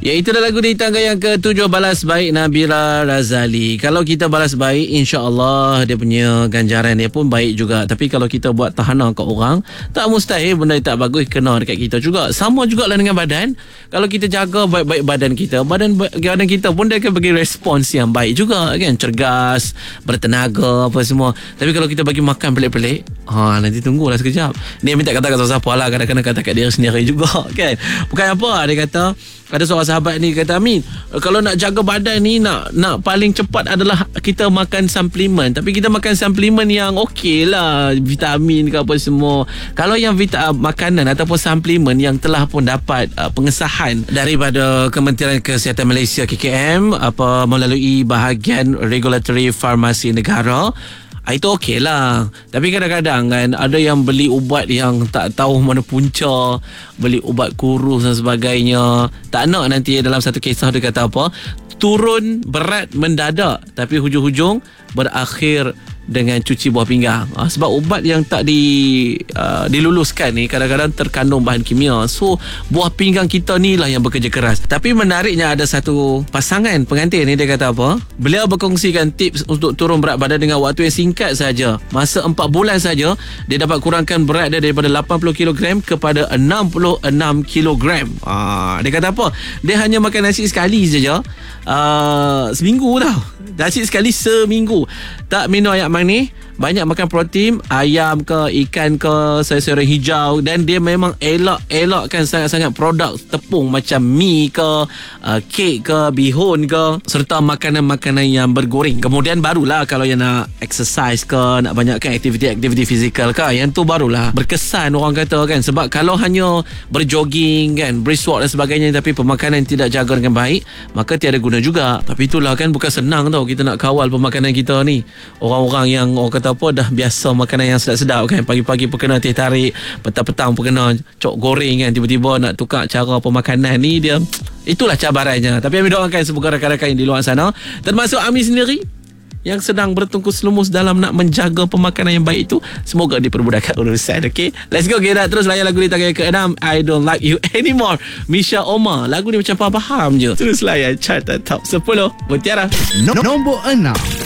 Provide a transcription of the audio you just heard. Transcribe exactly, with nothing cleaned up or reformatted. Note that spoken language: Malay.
Ya, itu dah lagu di tangga yang ketujuh, Balas Baik, Nabila Razali. Kalau kita balas baik, insya-Allah dia punya ganjaran dia pun baik juga. Tapi kalau kita buat tahanan kat orang, tak mustahil benda tak bagus kena dekat kita juga. Sama jugalah dengan badan. Kalau kita jaga baik-baik badan kita, badan badan kita pun dia akan bagi respons yang baik juga kan, cergas, bertenaga apa semua. Tapi kalau kita bagi makan pelik-pelik, ha, nanti tunggulah sekejap. Ni minta kata kat siapa lah, kadang-kadang kata kat diri sendiri juga kan. Bukan apa, dia kata ada seorang sahabat ni kata, Amin, kalau nak jaga badan ni, nak nak paling cepat adalah kita makan suplemen. Tapi kita makan suplemen yang okey lah, vitamin ke apa semua. Kalau yang vita, makanan ataupun suplemen yang telah pun dapat uh, pengesahan daripada Kementerian Kesihatan Malaysia K K M apa melalui bahagian regulatory farmasi negara, itu okey lah. Tapi kadang-kadang kan ada yang beli ubat yang tak tahu mana punca, beli ubat kurus dan sebagainya. Tak nak nanti dalam satu kisah dia kata apa, turun berat mendadak tapi hujung-hujung berakhir dengan cuci buah pinggang. Ha, sebab ubat yang tak di uh, diluluskan ni kadang-kadang terkandung bahan kimia. So buah pinggang kita ni lah yang bekerja keras. Tapi menariknya ada satu pasangan pengantin ni, dia kata apa, beliau berkongsikan tips untuk turun berat badan dengan waktu yang singkat saja. Masa empat bulan saja dia dapat kurangkan berat dia daripada lapan puluh kilogram kepada enam puluh enam kilogram. Ha, dia kata apa, dia hanya makan nasi sekali saja uh, seminggu tau. Nasi sekali seminggu. Tak minum air manis, banyak makan protein, ayam ke, ikan ke, sayur-sayuran hijau. Dan dia memang elak-elakkan sangat-sangat produk tepung macam mi ke, uh, kek ke, bihun ke, serta makanan-makanan yang bergoreng. Kemudian barulah kalau yang nak exercise ke, nak banyakkan aktiviti-aktiviti fizikal ke, yang tu barulah berkesan orang kata kan. Sebab kalau hanya berjogging kan, brisk walk dan sebagainya, tapi pemakanan tidak jaga dengan baik, maka tiada guna juga. Tapi itulah kan, bukan senang tau kita nak kawal pemakanan kita ni. Orang-orang yang orang kata apa, dah biasa makanan yang sedap-sedap kan, pagi-pagi pun kena teh tarik, petang-petang pun kena cok goreng kan, tiba-tiba nak tukar cara pemakanan ni, dia itulah cabarannya. Tapi kami doakan semoga rakan-rakan yang di luar sana, termasuk Ami sendiri yang sedang bertungkus lumus dalam nak menjaga pemakanan yang baik itu, semoga dipermudahkan urusan. Okay, let's go. Kita terus layan lagu di tangga yang keenam, I Don't Like You Anymore, Misha Omar. Lagu ni macam faham-faham je. Terus layan chart top sepuluh Mutiara. Nombor enam.